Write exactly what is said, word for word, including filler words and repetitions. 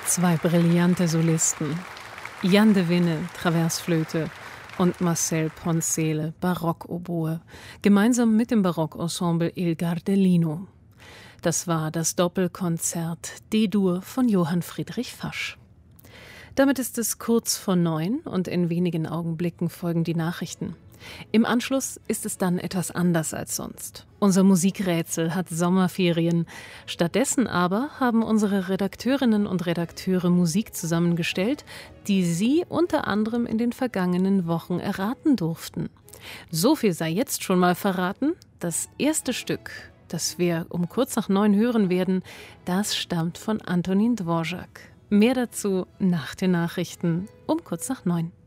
Zwei brillante Solisten. Jan de Winne, Traversflöte und Marcel Poncele, Barockoboe, gemeinsam mit dem Barockensemble Il Gardellino. Das war das Doppelkonzert D-Dur von Johann Friedrich Fasch. Damit ist es kurz vor neun und in wenigen Augenblicken folgen die Nachrichten. Im Anschluss ist es dann etwas anders als sonst. Unser Musikrätsel hat Sommerferien. Stattdessen aber haben unsere Redakteurinnen und Redakteure Musik zusammengestellt, die Sie unter anderem in den vergangenen Wochen erraten durften. So viel sei jetzt schon mal verraten. Das erste Stück, das wir um kurz nach neun hören werden, das stammt von Antonín Dvořák. Mehr dazu nach den Nachrichten um kurz nach neun.